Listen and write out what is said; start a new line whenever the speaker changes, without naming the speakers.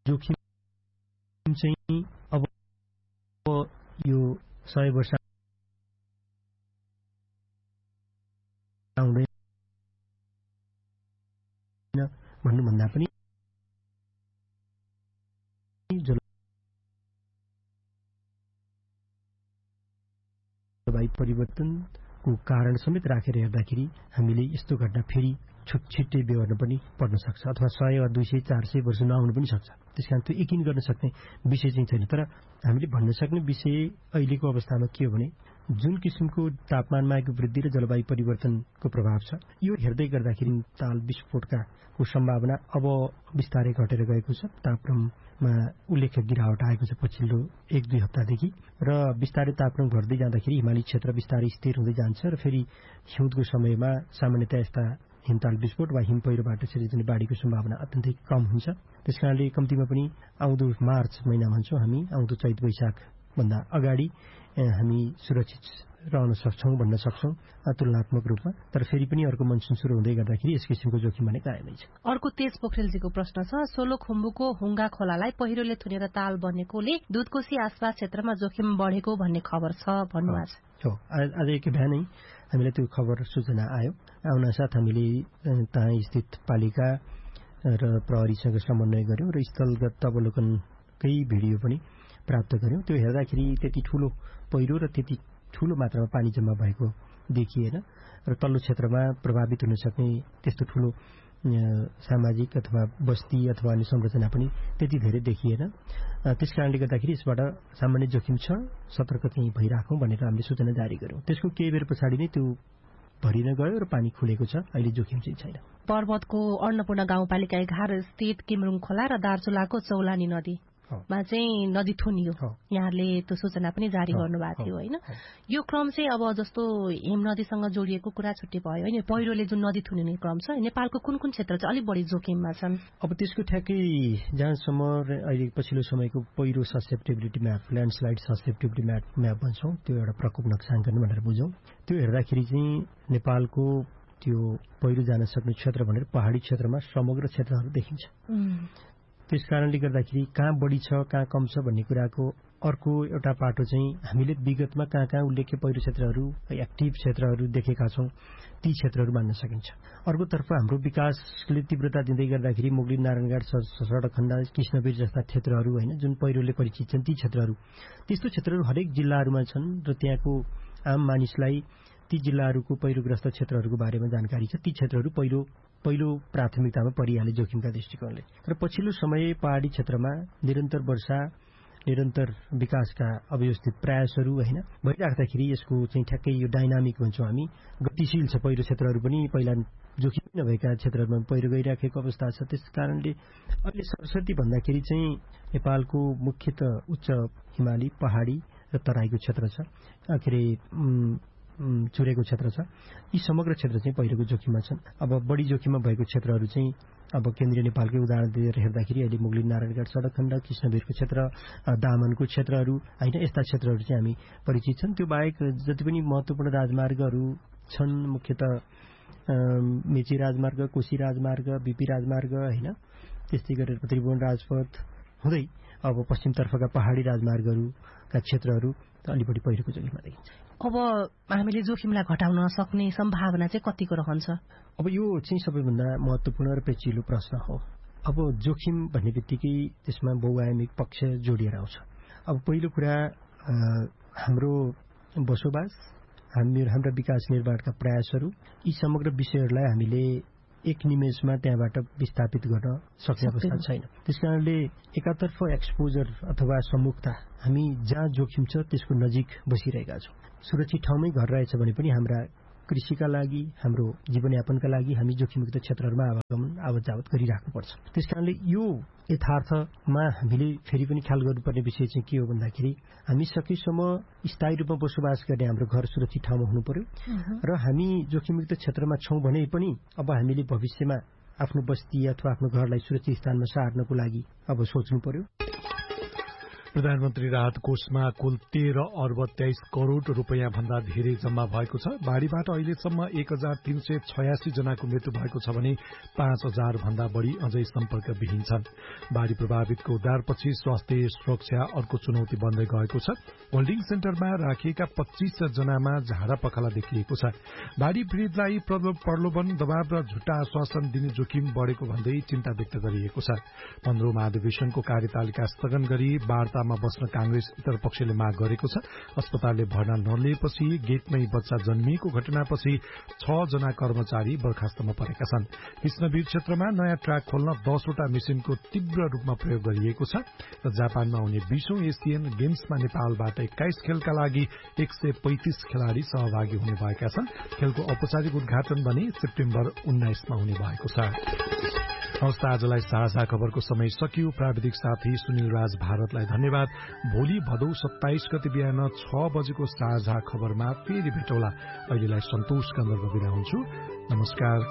जोखिम चाहिँ अब यो 100 वर्ष आउँदैन भन्नुभन्दा पनि जलवायु परिवर्तनको कारण समेत राखेर हेर्दाखेरि हामीले यस्तो घटना फेरि छिट्टै बेहोर्न पनि पर्न सक्छ अथवा 100 वा 200 400 वर्ष नआउनु पनि सक्छ। त्यसकारण त्यो यकिन गर्न सक्ने विषय चाहिँ छैन। तर हामीले भन्न सक्ने विषय अहिलेको अवस्थामा के हो भने जुन किसिमको तापमानमा वृद्धि र जलवायु परिवर्तनको प्रभाव छ यो हेर्दै गर्दाखेरि ताल विस्फोटको सम्भावना अब बिस्तारै घटेर गएको छ। तापक्रममा उल्लेख्य गिरावट आएको छ पछिल्लो 1-2 हप्तादेखि र बिस्तारै तापक्रम घट्दै जाँदाखेरि हिमाली क्षेत्र बिस्तारै स्थिर हुँदै जान्छ र फेरि हिउँदको समयमा सामान्यतया यस्ता हिमताल विस्फोट वा हिम पहिरोबाट सिर्जना बाढीको सम्भावना अत्यन्तै कम हुन्छ। त्यसकारणले कम्तीमा पनि आउँदो मार्च महिना भन्छौँ हामी आउँदो चैत वैशाख भन्दा अगाडि हामी सुरक्षित रहन सक्छौं भन्न सक्छौं तुलनात्मक रूपमा। तर फेरि पनि अर्को मनसुन सुरु हुँदै गर्दाखेरि यस किसिमको जोखिम भने कायमै छ।
अर्को तेज पोखरेलजीको प्रश्न छ, सोलुखुम्बुको हुङ्गा खोलालाई पहिरोले थुनेर ताल बनेकोले दुधकोशी आसपास क्षेत्रमा जोखिम बढेको भन्ने खबर छ भन्नुभएको छ।
हो, आज एक बिहानै हामीलाई त्यो खबर सूचना आयो। आउनासाथ हामीले त्यहाँ स्थित पालिका र प्रहरीसँग समन्वय गर्यौं र स्थलगत अवलोकनकै भिडियो पनि प्राप्त गर्यौं। त्यो हेर्दाखेरि त्यति ठूलो पहिरो र त्यति ठूलो मात्रामा पानी जम्मा भएको देखिएन र तल्लो क्षेत्रमा प्रभावित हुन सक्ने त्यस्तो ठूलो सामाजिक अथवा बस्ती अथवा अन्य संरचना पनि त्यति धेरै देखिएन। त्यसकारणले गर्दाखेरि यसबाट सामान्य जोखिम छ, सतर्क चाहिँ भइराखौं भनेर हामीले सूचना जारी गर्यौं। त्यसको केही बेर पछाडि नै त्यो भरिन गयो र पानी खुलेको छ। अहिले जोखिम चाहिँ छैन।
पर्वतको अन्नपूर्ण गाउँपालिका 11 स्थित किमरुङ खोला र दार्चुलाको चौलानी नदी मा चाहिँ नदी थुनियो। यहाँले त्यो सूचना पनि जारी गर्नुभएको थियो होइन? यो क्रम चाहिँ अब जस्तो हिम नदीसँग जोडिएको कुरा छुट्टै भयो होइन, पहिरोले जुन नदी थुनिने क्रम छ नेपालको कुन कुन क्षेत्र चाहिँ अलिक बढी जोखिममा छन्?
अब त्यसको ठ्याक्कै जहाँसम्म अहिले पछिल्लो समयको पहिरो susceptibility map, landslide susceptibility map भन्छौं, त्यो एउटा प्रकोप नक्साङ्कन भनेर बुझौं। त्यो हेर्दाखेरि चाहिँ नेपालको त्यो पहिरो जान सक्ने क्षेत्र भनेर पहाडी क्षेत्रमा समग्र क्षेत्रहरू देखिन्छ। त्यसकारणले गर्दाखेरि कहाँ बढी छ कहाँ कम छ भन्ने कुराको अर्को एउटा पाटो चाहिँ हामीले विगतमा कहाँ कहाँ उल्लेख्य पहिरो क्षेत्रहरू एक्टिभ क्षेत्रहरू देखेका छौं ती क्षेत्रहरू मान्न सकिन्छ। अर्कोतर्फ हाम्रो विकासले तीव्रता दिँदै गर्दाखेरि मुगलिन नारायणघाट सडक खण्ड कृष्णवीर जस्ता क्षेत्रहरू होइन जुन पहिरोले परिचित छन् ती क्षेत्रहरू त्यस्तो क्षेत्रहरू हरेक जिल्लाहरूमा छन् र त्यहाँको आम मानिसलाई ती जिल्लाहरूको पहिरोग्रस्त क्षेत्रहरूको बारेमा जानकारी छ। ती क्षेत्रहरू पहिलो प्राथमिकतामा परिहाले जोखिमका दृष्टिकोणले। र पछिल्लो समय पहाडी क्षेत्रमा निरन्तर वर्षा निरन्तर विकासका अव्यवस्थित प्रयासहरू होइन भइराख्दाखेरि यसको चाहिँ ठ्याक्कै यो डाइनामिक भन्छौँ हामी, गतिशील छ। पहिलो क्षेत्रहरू पनि पहिला जोखिम नभएका क्षेत्रहरूमा पहिरो गइराखेको अवस्था छ। त्यस कारणले अहिले सरस्वती भन्दाखेरि चाहिँ नेपालको मुख्यतः उच्च हिमाली पहाडी र तराईको क्षेत्र छ, चुरेको क्षेत्र छ। यी समग्र क्षेत्र चाहिँ पहिरोको जोखिममा छन्। अब बढी जोखिममा भएको क्षेत्रहरू चाहिँ अब केन्द्रीय नेपालकै उदाहरण दिएर हेर्दाखेरि अहिले मुगलिन नारायणघाट सडक खण्ड कृष्णवीरको क्षेत्र दामनको क्षेत्रहरू होइन यस्ता क्षेत्रहरू चाहिँ हामी परिचित छन्। त्यो बाहेक जति पनि महत्वपूर्ण राजमार्गहरू छन् मुख्यतः मेची राजमार्ग, कोशी राजमार्ग, बीपी राजमार्ग होइन त्यस्तै गरेर त्रिभुवन राजपथ हुँदै अब पश्चिमतर्फका पहाडी राजमार्गहरूका क्षेत्रहरू अलि बढी पहिरोको जोखिममा देखिन्छ।
अब हामीले जोखिमलाई घटाउन सक्ने सम्भावना चाहिँ कतिको रहन्छ?
अब यो चाहिँ सबैभन्दा महत्वपूर्ण र पेचिलो प्रश्न हो। अब जोखिम भन्ने बित्तिकै त्यसमा बहुआयामिक पक्ष जोडिएर आउँछ। अब पहिलो कुरा हाम्रो बसोबास, हाम्रा विकास निर्माणका प्रयासहरू, यी समग्र विषयहरूलाई हामीले एक निमेषमा त्यहाँबाट विस्थापित गर्न सक्ने अवस्था छैन। त्यसकारणले एकातर्फ एक्सपोजर अथवा सम्मुखता, हामी जहाँ जोखिम छ त्यसको नजिक बसिरहेका छौँ। सुरक्षित ठाउँमै घर रहेछ भने पनि हाम्रा कृषिका लागि हाम्रो जीवनयापनका लागि हामी जोखिमयुक्त क्षेत्रहरूमा आवत जावत गरिराख्नुपर्छ। त्यसकारणले यो यथार्थमा हामीले फेरि पनि ख्याल गर्नुपर्ने विषय चाहिँ के हो भन्दाखेरि हामी सकेसम्म स्थायी रूपमा बसोबास गर्ने हाम्रो घर सुरक्षित ठाउँमा हुनु पर्यो र हामी जोखिमयुक्त क्षेत्रमा छौं भने पनि अब हामीले भविष्यमा आफ्नो बस्ती अथवा आफ्नो घरलाई सुरक्षित स्थानमा सार्नको लागि अब सोच्नु पर्यो।
प्रधानमन्त्री राहत कोषमा कुल 13 अर्ब 23 करोड़ रूपियाँ भन्दा धेरै जम्मा भएको छ। बाढ़ीबाट अहिलेसम्म 1386 जनाको मृत्यु भएको छ भने 5000 भन्दा बढ़ी अझै सम्पर्कविहीन छन्। बाढ़ी प्रभावितको उद्धारपछि स्वास्थ्य सुरक्षा अर्को चुनौती बन्दै गएको छ। होल्डिङ सेन्टरमा राखिएका 25 जनामा झाडा पखाला देखिएको छ। बाढ़ी पीड़ितलाई प्रलोभन, दबाव र झुट्टा आश्वासन दिने जोखिम बढ़ेको भन्दै चिन्ता व्यक्त गरिएको छ। 15औं महाधिवेशनको कार्यतालिका स्थगन गरी वार्तामा बस्न कांग्रेस इतर पक्षले माग गरेको छ। अस्पतालले भर्ना नलिएपछि गेटमै बच्चा जन्मिएको घटनापछि 6 जना कर्मचारी बर्खास्तमा परेका छन्। कृष्णवीर क्षेत्रमा नयाँ ट्र्याक खोल्न 10 वटा मेसिनको तीव्र रूपमा प्रयोग गरिएको छ र जापानमा हुने 20औं एसियन गेम्समा नेपालबाट 21 खेलका लागि 135 खेलाड़ी सहभागी हुने भएका छन्। खेलको औपचारिक उद्घाटन भने सेप्टेम्बर 19 मा हुने भएको छ। हवस्, आजलाई साझा खबरको समय सकियो। प्राविधिक साथी सुनिल राज भारतलाई धन्यवाद। भोलि भदौ 27 गते बिहान 6 बजेको साझा खबरमा फेरि भेटौला। अहिलेलाई सन्तोष गन्धर्व बिदा हुन्छु। नमस्कार।